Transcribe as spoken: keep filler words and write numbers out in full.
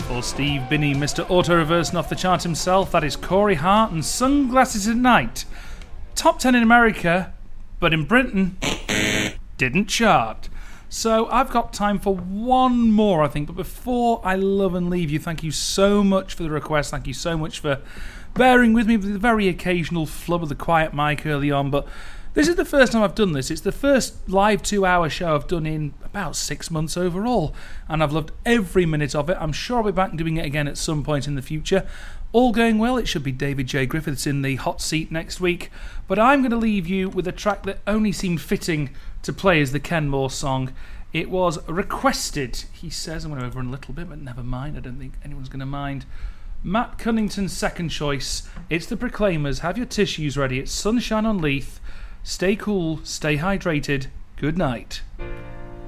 For Steve Binney, Mister Auto Reversing off the chart himself, that is Corey Hart and Sunglasses at Night. Top ten in America, but in Britain, didn't chart. So I've got time for one more, I think. But before I love and leave you, thank you so much for the request. Thank you so much for bearing with me with the very occasional flub of the quiet mic early on. But this is the first time I've done this. It's the first live two-hour show I've done in about six months overall. And I've loved every minute of it. I'm sure I'll be back doing it again at some point in the future. All going well, it should be David J. Griffiths in the hot seat next week. But I'm going to leave you with a track that only seemed fitting to play as the Kenmore song. It was requested, he says. I'm going to overrun a little bit, but never mind. I don't think anyone's going to mind. Matt Cunnington's second choice. It's the Proclaimers. Have your tissues ready. It's Sunshine on Leith. Stay cool, stay hydrated. Good night.